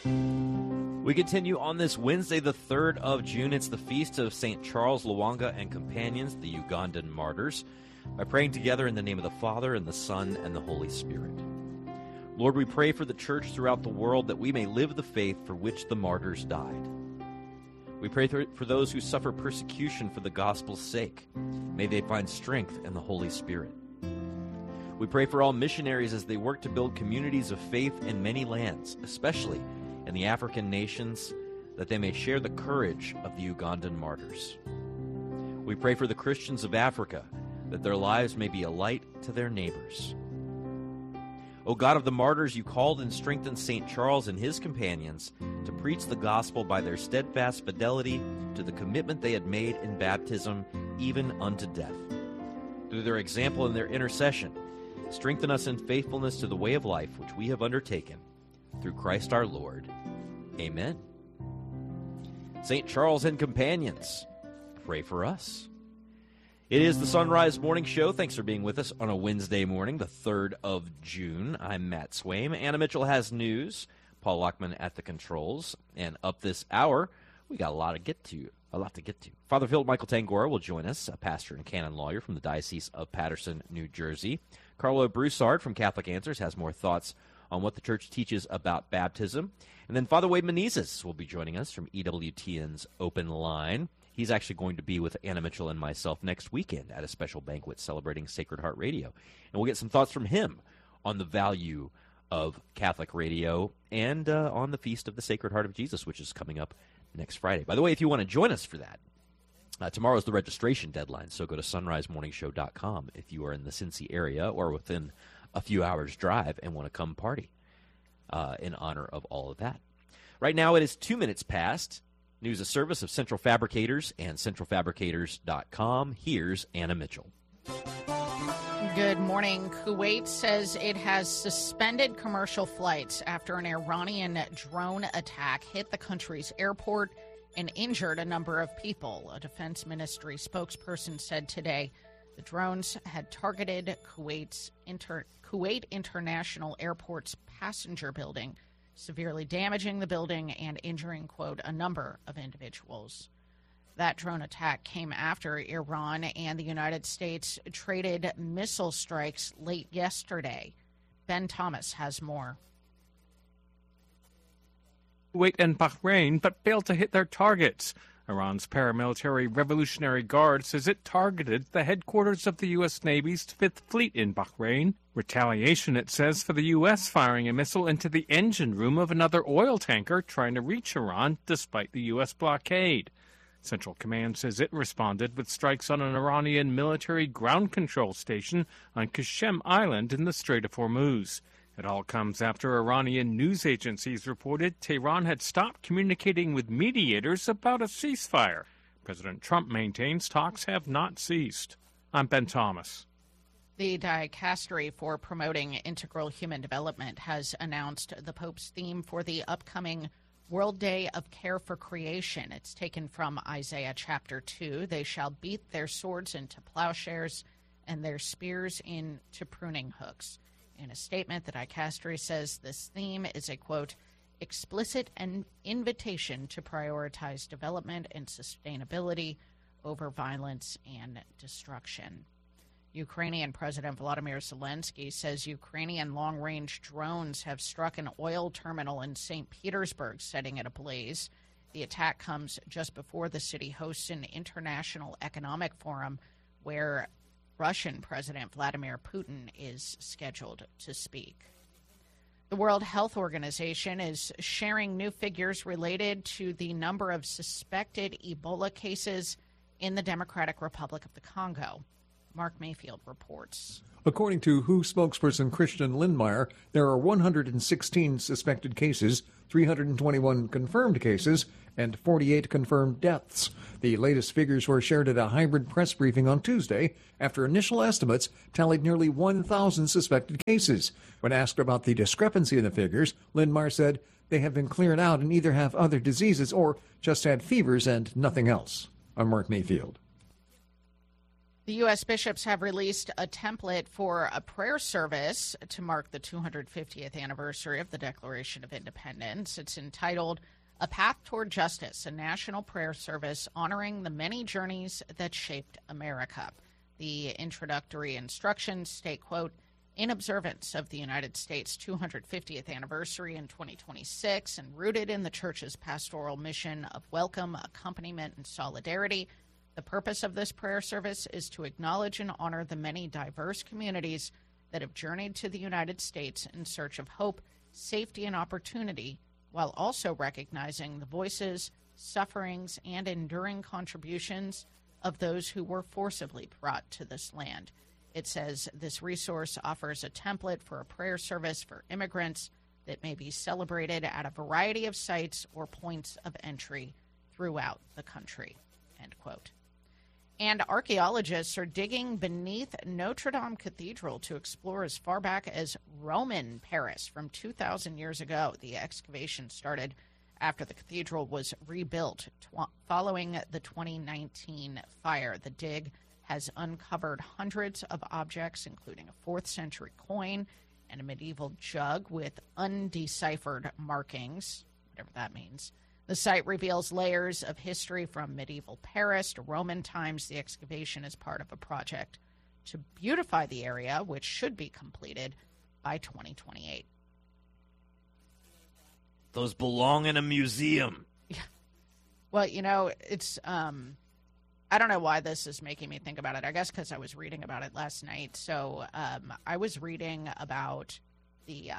We continue on this Wednesday, the 3rd of June. It's the feast of St. Charles Lwanga and companions, the Ugandan martyrs, by praying together in the name of the Father, and the Son, and the Holy Spirit. Lord, we pray for the church throughout the world that we may live the faith for which the martyrs died. We pray for those who suffer persecution for the gospel's sake. May they find strength in the Holy Spirit. We pray for all missionaries as they work to build communities of faith in many lands, especially in the African nations, that they may share the courage of the Ugandan martyrs. We pray for the Christians of Africa, that their lives may be a light to their neighbors. O God of the martyrs, you called and strengthened St. Charles and his companions to preach the gospel by their steadfast fidelity to the commitment they had made in baptism, even unto death. Through their example and their intercession, strengthen us in faithfulness to the way of life which we have undertaken. Through Christ our Lord. Amen. St. Charles and companions, pray for us. It is the Sunrise Morning Show. Thanks for being with us on a Wednesday morning, the 3rd of June. I'm Matt Swaim. Anna Mitchell has news. Paul Lockman at the controls. And up this hour, we got a lot to get to. Father Philip Michael Tangora will join us, a pastor and canon lawyer from the Diocese of Paterson, New Jersey. Carlo Broussard from Catholic Answers has more thoughts on what the church teaches about baptism. And then Father Wade Menezes will be joining us from EWTN's Open Line. He's actually going to be with Anna Mitchell and myself next weekend at a special banquet celebrating Sacred Heart Radio. And we'll get some thoughts from him on the value of Catholic radio and on the Feast of the Sacred Heart of Jesus, which is coming up next Friday. By the way, if you want to join us for that, tomorrow is the registration deadline, so go to sunrisemorningshow.com if you are in the Cincy area or within a few hours' drive and want to come party in honor of all of that. Right now it is 2 minutes past. News, a service of Central Fabricators and centralfabricators.com. Here's Anna Mitchell. Good morning. Kuwait says it has suspended commercial flights after an Iranian drone attack hit the country's airport and injured a number of people. A defense ministry spokesperson said today the drones had targeted Kuwait International Airport's passenger building, severely damaging the building and injuring, quote, a number of individuals. That drone attack came after Iran and the United States traded missile strikes late yesterday. Ben Thomas has more. Kuwait and Bahrain, but failed to hit their targets. Iran's paramilitary Revolutionary Guard says it targeted the headquarters of the U.S. Navy's Fifth Fleet in Bahrain. Retaliation, it says, for the U.S. firing a missile into the engine room of another oil tanker trying to reach Iran despite the U.S. blockade. Central Command says it responded with strikes on an Iranian military ground control station on Qasem Island in the Strait of Hormuz. It all comes after Iranian news agencies reported Tehran had stopped communicating with mediators about a ceasefire. President Trump maintains talks have not ceased. I'm Ben Thomas. The Dicastery for Promoting Integral Human Development has announced the Pope's theme for the upcoming World Day of Care for Creation. It's taken from Isaiah chapter 2. They shall beat their swords into plowshares and their spears into pruning hooks. In a statement, the Dicastery says this theme is a, quote, explicit an invitation to prioritize development and sustainability over violence and destruction. Ukrainian President Volodymyr Zelensky says Ukrainian long-range drones have struck an oil terminal in St. Petersburg, setting it ablaze. The attack comes just before the city hosts an international economic forum where Russian President Vladimir Putin is scheduled to speak. The World Health Organization is sharing new figures related to the number of suspected Ebola cases in the Democratic Republic of the Congo. Mark Mayfield reports. According to WHO spokesperson Christian Lindmeier, there are 116 suspected cases, 321 confirmed cases, and 48 confirmed deaths. The latest figures were shared at a hybrid press briefing on Tuesday after initial estimates tallied nearly 1,000 suspected cases. When asked about the discrepancy in the figures, Lindmeier said they have been cleared out and either have other diseases or just had fevers and nothing else. I'm Mark Mayfield. The U.S. bishops have released a template for a prayer service to mark the 250th anniversary of the Declaration of Independence. It's entitled A Path Toward Justice, a national prayer service honoring the many journeys that shaped America. The introductory instructions state, quote, in observance of the United States' 250th anniversary in 2026 and rooted in the Church's pastoral mission of welcome, accompaniment, and solidarity, the purpose of this prayer service is to acknowledge and honor the many diverse communities that have journeyed to the United States in search of hope, safety, and opportunity, while also recognizing the voices, sufferings, and enduring contributions of those who were forcibly brought to this land. It says this resource offers a template for a prayer service for immigrants that may be celebrated at a variety of sites or points of entry throughout the country, end quote. And archaeologists are digging beneath Notre Dame Cathedral to explore as far back as Roman Paris from 2,000 years ago. The excavation started after the cathedral was rebuilt following the 2019 fire. The dig has uncovered hundreds of objects, including a 4th century coin and a medieval jug with undeciphered markings, whatever that means. The site reveals layers of history from medieval Paris to Roman times. The excavation is part of a project to beautify the area, which should be completed by 2028. Those belong in a museum. Yeah. Well, you know, it's, I don't know why this is making me think about it. I guess because I was reading about it last night. So I was reading about the,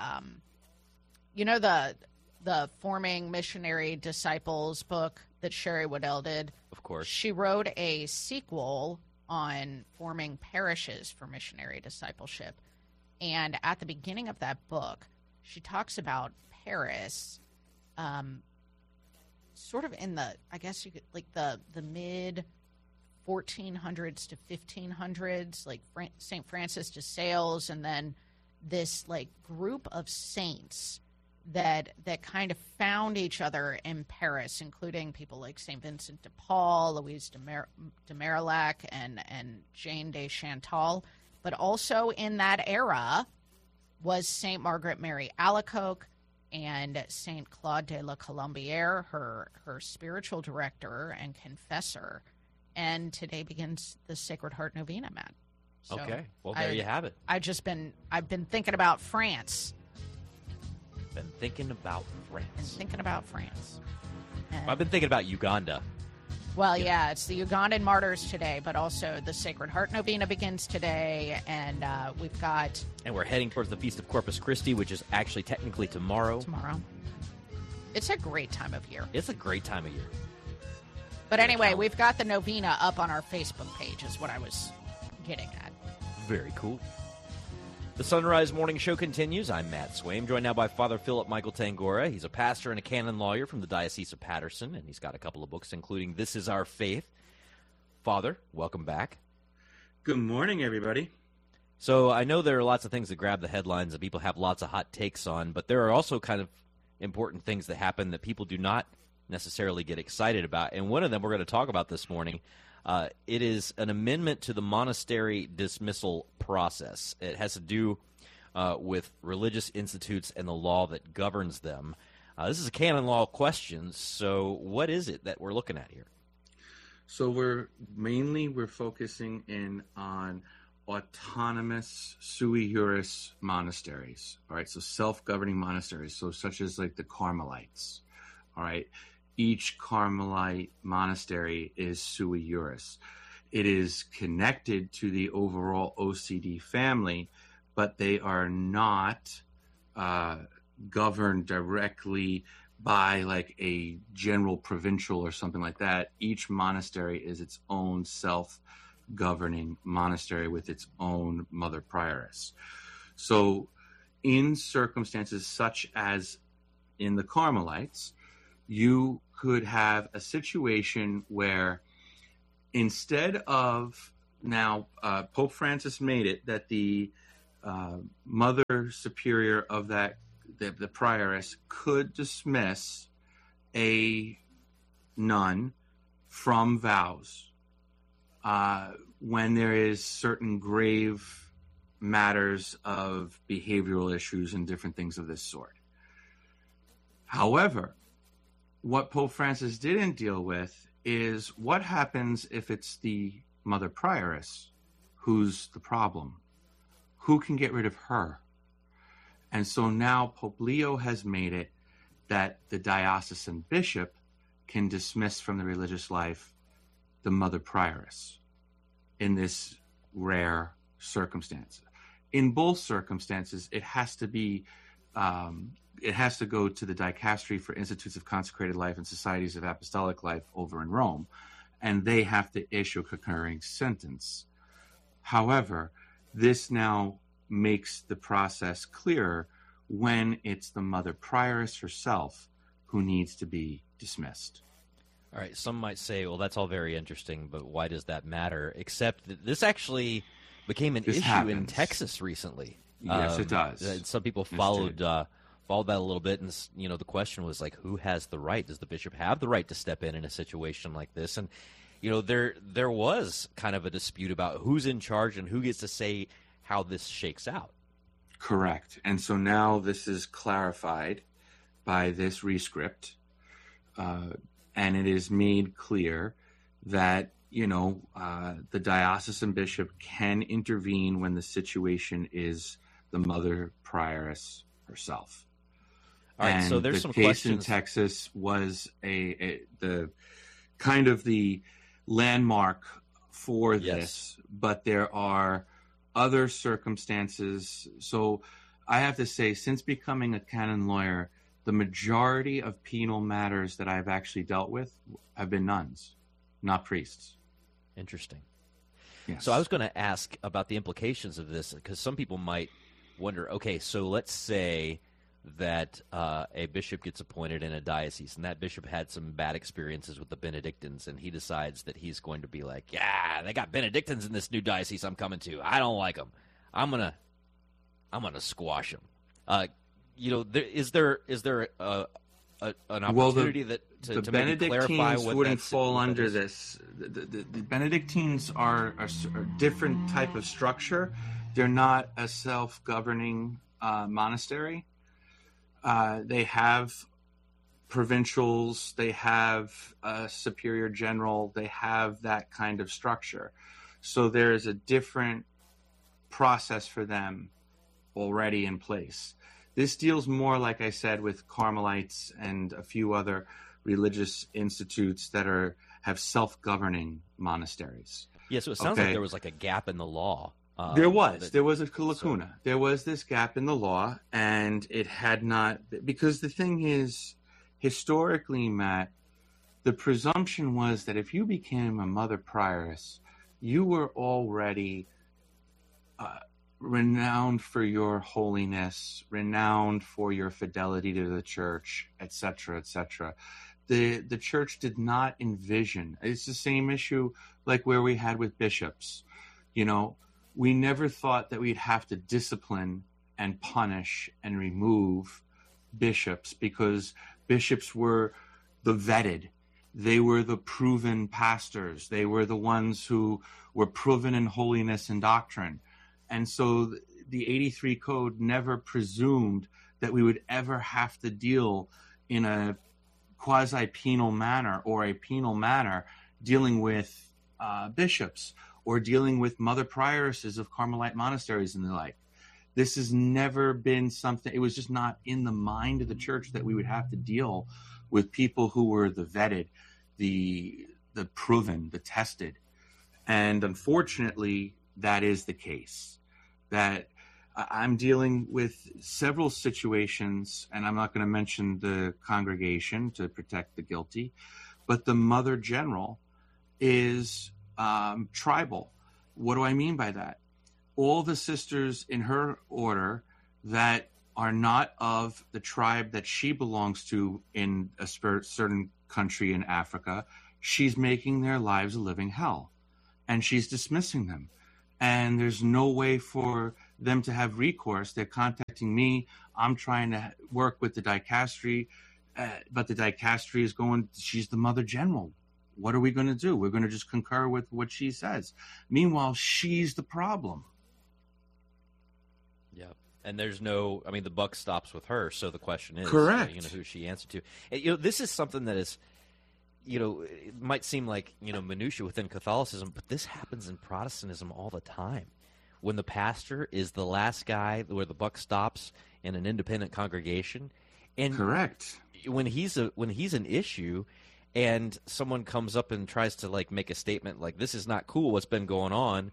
the Forming Missionary Disciples book that Sherry Waddell did. Of course. She wrote a sequel on forming parishes for missionary discipleship. And at the beginning of that book, she talks about Paris, sort of in the, I guess you could, like the mid 1400s to 1500s, like St. Francis de Sales, and then this like group of saints that kind of found each other in Paris, including people like St. Vincent de Paul, Louise de Marillac, and Jane de Chantal. But also in that era was St. Margaret Mary Alacoque and St. Claude de la Colombière, her spiritual director and confessor. And today begins the Sacred Heart Novena, Matt. So okay, well, there you have it. I've been thinking about France. Been thinking about France. And, I've been thinking about Uganda. Well, yeah, it's the Ugandan martyrs today, but also the Sacred Heart Novena begins today, and we've got... And we're heading towards the Feast of Corpus Christi, which is actually technically tomorrow. It's a great time of year. It's a great time of year. But anyway, we've got the novena up on our Facebook page, is what I was getting at. Very cool. The Sunrise Morning Show continues. I'm Matt Swaim, joined now by Father Philip Michael Tangora. He's a pastor and a canon lawyer from the Diocese of Patterson, and he's got a couple of books, including This Is Our Faith. Father, welcome back. Good morning, everybody. So I know there are lots of things that grab the headlines that people have lots of hot takes on, but there are also kind of important things that happen that people do not necessarily get excited about. And one of them we're going to talk about this morning. It is an amendment to the monastery dismissal process. It has to do with religious institutes and the law that governs them. This is a canon law question, so what is it that we're looking at here? So we're focusing in on autonomous sui juris monasteries, all right? So self-governing monasteries, so such as like the Carmelites, all right? Each Carmelite monastery is sui juris. It is connected to the overall OCD family, but they are not governed directly by like a general provincial or something like that. Each monastery is its own self-governing monastery with its own mother prioress. So in circumstances such as in the Carmelites, you could have a situation where instead of now Pope Francis made it that the mother superior of that the prioress could dismiss a nun from vows when there is certain grave matters of behavioral issues and different things of this sort. However, what Pope Francis didn't deal with is what happens if it's the Mother Prioress who's the problem. Who can get rid of her? And so now Pope Leo has made it that the diocesan bishop can dismiss from the religious life the Mother Prioress in this rare circumstance. In both circumstances, it has to be, it has to go to the Dicastery for Institutes of Consecrated Life and Societies of Apostolic Life over in Rome, and they have to issue a concurring sentence. However, this now makes the process clearer when it's the Mother Prioress herself who needs to be dismissed. All right, some might say, well, that's all very interesting, but why does that matter? Except that this actually became an issue in Texas recently. Yes, it does. Some people followed that a little bit, and the question was like, who has the right? Does the bishop have the right to step in a situation like this? And there was kind of a dispute about who's in charge and who gets to say how this shakes out. Correct. And so now this is clarified by this rescript, and it is made clear that the diocesan bishop can intervene when the situation is the Mother Prioress herself. All right, so there's some questions. The case in Texas was the kind of the landmark for this, but there are other circumstances. So I have to say, since becoming a canon lawyer, the majority of penal matters that I've actually dealt with have been nuns, not priests. Interesting. Yes. So I was going to ask about the implications of this, because some people might wonder, okay, so let's say that a bishop gets appointed in a diocese, and that bishop had some bad experiences with the Benedictines, and he decides that he's going to be like, yeah, they got Benedictines in this new diocese I'm coming to. I don't like them. I'm gonna squash them. Is there an opportunity to maybe clarify what wouldn't fall under this? The Benedictines are a different type of structure. They're not a self-governing monastery. They have provincials, they have a superior general, they have that kind of structure. So there is a different process for them already in place. This deals more, like I said, with Carmelites and a few other religious institutes that have self-governing monasteries. Yeah, so it sounds like there was like a gap in the law. There was a lacuna. There was this gap in the law, and it had not, because the thing is, historically, Matt, the presumption was that if you became a Mother Prioress, you were already renowned for your holiness, renowned for your fidelity to the church, etc., etc. The church did not envision. It's the same issue like where we had with bishops. We never thought that we'd have to discipline and punish and remove bishops, because bishops were the vetted. They were the proven pastors. They were the ones who were proven in holiness and doctrine. And so the 83 Code never presumed that we would ever have to deal in a quasi-penal manner or a penal manner dealing with bishops or dealing with Mother Prioresses of Carmelite monasteries and the like. This has never been something, it was just not in the mind of the church that we would have to deal with people who were the vetted, the proven, the tested. And unfortunately, that is the case. That I'm dealing with several situations, and I'm not going to mention the congregation to protect the guilty, but the Mother General is tribal. What do I mean by that? All the sisters in her order that are not of the tribe that she belongs to in a certain country in Africa, she's making their lives a living hell, and she's dismissing them. And there's no way for them to have recourse. They're contacting me. I'm trying to work with the dicastery, but the dicastery is going, she's the Mother General. what are we going to do? We're going to just concur with what she says. Meanwhile, she's the problem. Yeah. And there's no, I mean, the buck stops with her. So the question is, correct, who she answered to. And, this is something that is, it might seem like, minutia within Catholicism, but this happens in Protestantism all the time. When the pastor is the last guy where the buck stops in an independent congregation. And correct. When he's an issue and someone comes up and tries to make a statement like, this is not cool, what's been going on,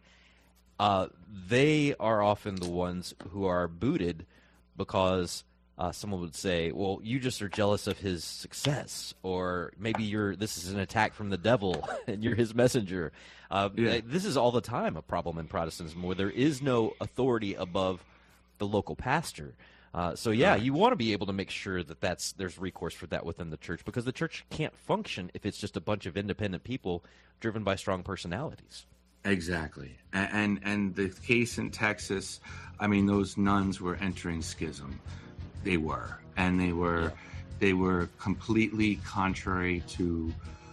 they are often the ones who are booted because someone would say, well, you just are jealous of his success, or maybe this is an attack from the devil and you're his messenger. This is all the time a problem in Protestantism where there is no authority above the local pastor. You want to be able to make sure that there's recourse for that within the church, because the church can't function if it's just a bunch of independent people driven by strong personalities. Exactly. And the case in Texas, I mean, those nuns were entering schism. They were. And they were completely contrary to,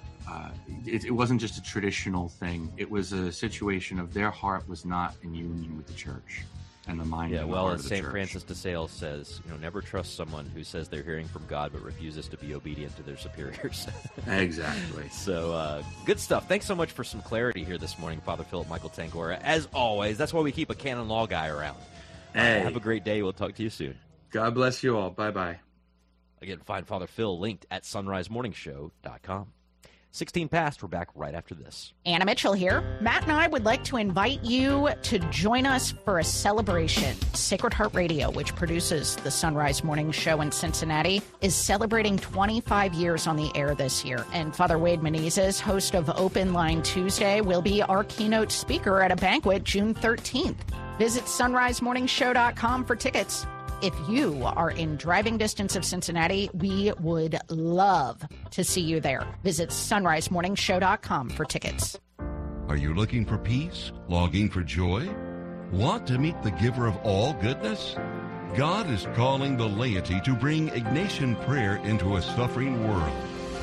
it wasn't just a traditional thing. It was a situation of their heart was not in union with the church and the mind and the heart as of the St. church. Francis de Sales says, never trust someone who says they're hearing from God but refuses to be obedient to their superiors. Exactly. So, good stuff. Thanks so much for some clarity here this morning, Father Philip Michael Tangora. As always, that's why we keep a canon law guy around. Hey. Have a great day. We'll talk to you soon. God bless you all. Bye-bye. Again, find Father Phil linked at sunrisemorningshow.com. 16 past, we're back right after this. Anna Mitchell here. Matt and I would like to invite you to join us for a celebration. Sacred Heart Radio, which produces the Sunrise Morning Show in Cincinnati, is celebrating 25 years on the air this year. And Father Wade Menezes, host of Open Line Tuesday, will be our keynote speaker at a banquet June 13th. Visit sunrisemorningshow.com for tickets. If you are in driving distance of Cincinnati, we would love to see you there. Visit sunrisemorningshow.com for tickets. Are you looking for peace? Longing for joy? Want to meet the giver of all goodness? God is calling the laity to bring Ignatian prayer into a suffering world.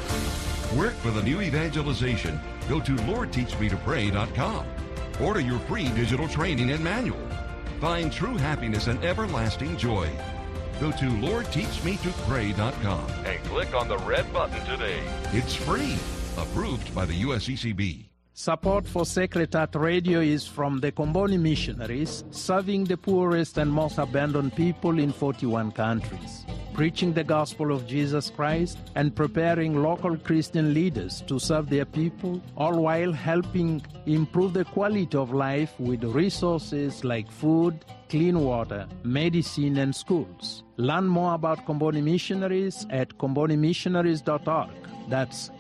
Work for the new evangelization. Go to LordTeachMeToPray.com. Order your free digital training and manual. Find true happiness and everlasting joy. Go to LordTeachMeToPray.com and click on the red button today. It's free. Approved by the USCCB. Support for Sacred Heart Radio is from the Comboni Missionaries, serving the poorest and most abandoned people in 41 countries, preaching the gospel of Jesus Christ and preparing local Christian leaders to serve their people, all while helping improve the quality of life with resources like food, clean water, medicine, and schools. Learn more about Comboni Missionaries at combonimissionaries.org. That's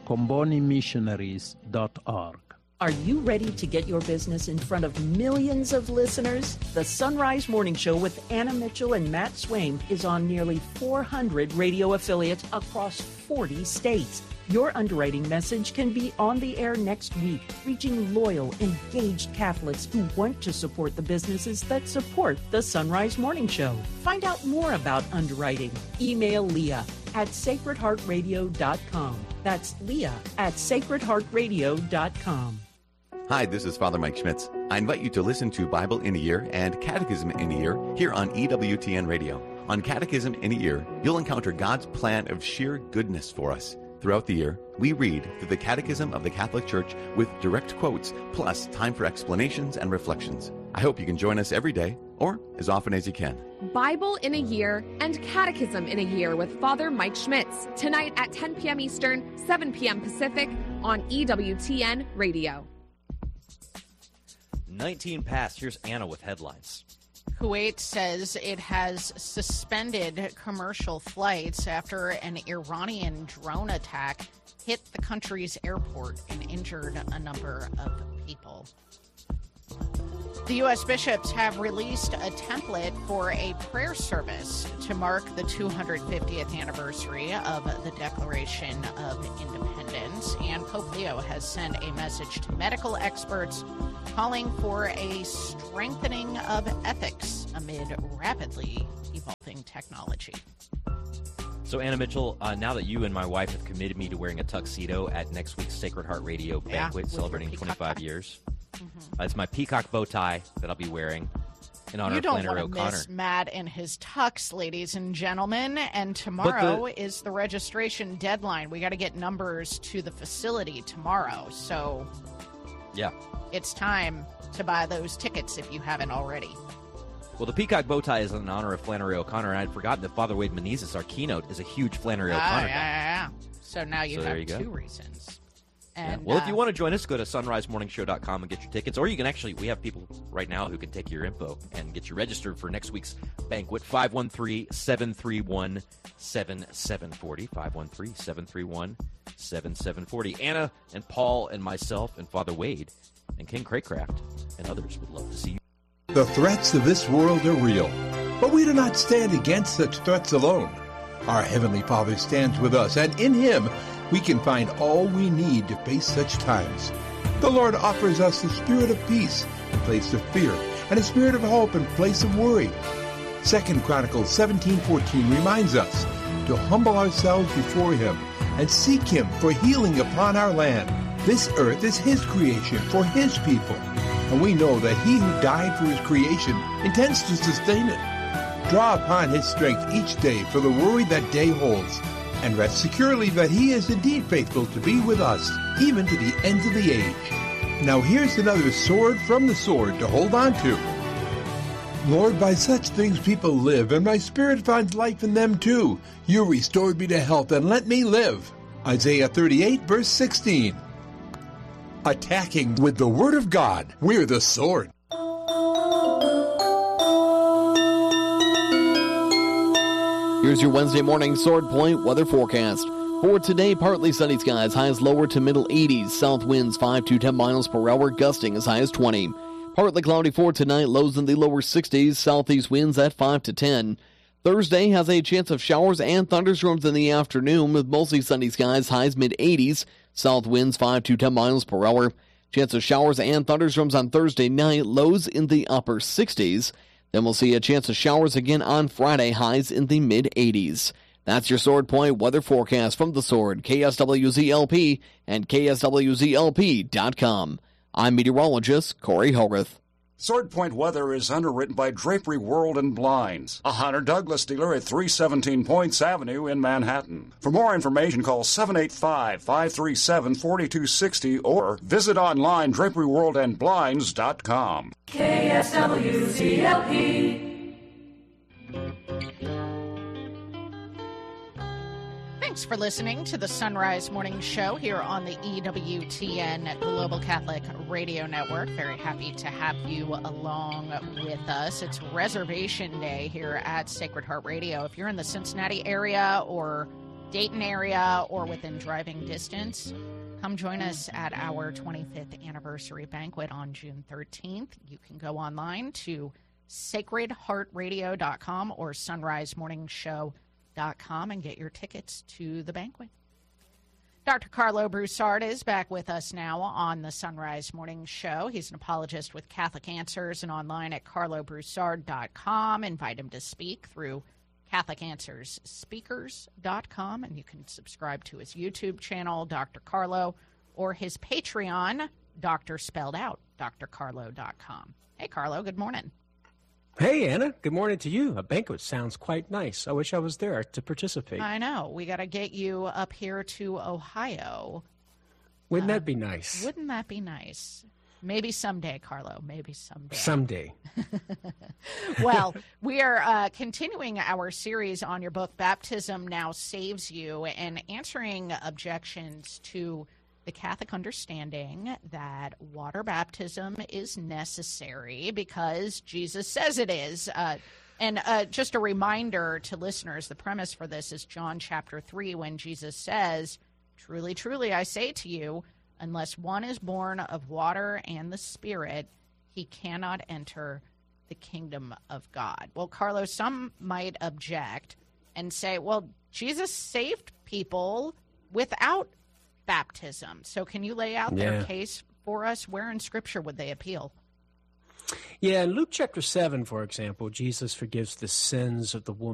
combonimissionaries.org. Are you ready to get your business in front of millions of listeners? The Sunrise Morning Show with Anna Mitchell and Matt Swaim is on nearly 400 radio affiliates across 40 states. Your underwriting message can be on the air next week, reaching loyal, engaged Catholics who want to support the businesses that support the Sunrise Morning Show. Find out more about underwriting. Email Leah at sacredheartradio.com. That's Leah at sacredheartradio.com. Hi, this is Father Mike Schmitz. I invite you to listen to Bible in a Year and Catechism in a Year here on EWTN Radio. On Catechism in a Year, you'll encounter God's plan of sheer goodness for us. Throughout the year, we read through the Catechism of the Catholic Church with direct quotes, plus time for explanations and reflections. I hope you can join us every day, or as often as you can. Bible in a Year and Catechism in a Year with Father Mike Schmitz, tonight at 10 p.m. Eastern, 7 p.m. Pacific on EWTN Radio. 19 past. Here's Anna with headlines. Kuwait says it has suspended commercial flights after an Iranian drone attack hit the country's airport and injured a number of people. The U.S. bishops have released a template for a prayer service to mark the 250th anniversary of the Declaration of Independence, and Pope Leo has sent a message to medical experts calling for a strengthening of ethics amid rapidly evolving technology. So, Anna Mitchell, now that you and my wife have committed me to wearing a tuxedo at next week's Sacred Heart Radio banquet celebrating 25 years, it's my peacock bow tie that I'll be wearing in honor of Flannery O'Connor. You don't want to miss Matt and his tux, ladies and gentlemen. And tomorrow is the registration deadline. We got to get numbers to the facility tomorrow. So, yeah, it's time to buy those tickets if you haven't already. Well, the peacock bow tie is in honor of Flannery O'Connor, and I'd forgotten that Father Wade Menezes, our keynote, is a huge Flannery O'Connor guy. Yeah. So now you have two reasons. And, Well, if you want to join us, go to sunrisemorningshow.com and get your tickets. Or you can actually, we have people right now who can take your info and get you registered for next week's banquet, 513-731-7740, 513-731-7740. Anna and Paul and myself and Father Wade and King Craycraft and others would love to see you. The threats of this world are real, but we do not stand against such threats alone. Our Heavenly Father stands with us, and in Him we can find all we need to face such times. The Lord offers us the spirit of peace in place of fear, and a spirit of hope in place of worry. 2 Chronicles 17:14 reminds us to humble ourselves before Him and seek Him for healing upon our land. This earth is His creation for His people. And we know that He who died for His creation intends to sustain it. Draw upon His strength each day for the worry that day holds, and rest securely that He is indeed faithful to be with us, even to the ends of the age. Now here's another sword from the sword to hold on to. Lord, by such things people live, and my spirit finds life in them too. You restored me to health and let me live. Isaiah 38, verse 16. Attacking with the Word of God, we're the sword. Here's your Wednesday morning Sword Point weather forecast. For today, partly sunny skies, highs lower to middle 80s, south winds 5 to 10 miles per hour, gusting as high as 20. Partly cloudy for tonight, lows in the lower 60s, southeast winds at 5 to 10. Thursday has a chance of showers and thunderstorms in the afternoon with mostly sunny skies, highs mid-80s, south winds 5 to 10 miles per hour. Chance of showers and thunderstorms on Thursday night, lows in the upper 60s. Then we'll see a chance of showers again on Friday, highs in the mid-80s. That's your Sword Point weather forecast from The Sword, KSWZLP, and KSWZLP.com. I'm meteorologist Corey Hogarth. Sword Point weather is underwritten by Drapery World and Blinds, a Hunter Douglas dealer at 317 Points Avenue in Manhattan. For more information, call 785-537-4260 or visit online draperyworldandblinds.com. KSWZLP. Thanks for listening to the Sunrise Morning Show here on the EWTN Global Catholic Radio Network. Very happy to have you along with us. It's Reservation Day here at Sacred Heart Radio. If you're in the Cincinnati area or Dayton area or within driving distance, come join us at our 25th anniversary banquet on June 13th. You can go online to sacredheartradio.com or sunrisemorningshow.com and get your tickets to the banquet. Dr. Carlo Broussard is back with us now on the Sunrise Morning Show. He's an apologist with Catholic Answers and online at carlobroussard.com. Invite him to speak through CatholicAnswersSpeakers.com, and you can subscribe to his YouTube channel, Dr. Carlo, or his Patreon, Dr. Spelled Out, drcarlo.com. Hey, Carlo, good morning. Hey, Anna. Good morning to you. A banquet sounds quite nice. I wish I was there to participate. I know. We got to get you up here to Ohio. Wouldn't that be nice? Wouldn't that be nice? Maybe someday, Carlo. Maybe someday. Someday. Well, we are continuing our series on your book, Baptism Now Saves You, and answering objections to the Catholic understanding that water baptism is necessary because Jesus says it is. And just a reminder to listeners, the premise for this is John chapter 3, when Jesus says, "Truly, truly, I say to you, unless one is born of water and the Spirit, he cannot enter the kingdom of God." Well, Carlos, some might object and say, well, Jesus saved people without baptism. So can you lay out their case for us? Where in Scripture would they appeal? Yeah, in Luke chapter 7, for example, Jesus forgives the sins of the woman